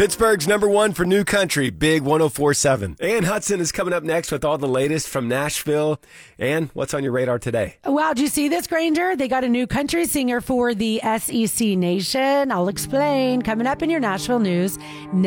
Pittsburgh's number one for new country, Big 104.7. Ann Hudson is coming up next with all the latest from Nashville. Ann, what's on your radar today? Wow, did you see this, Granger? They got a new country singer for the SEC Nation. I'll explain coming up in your Nashville news.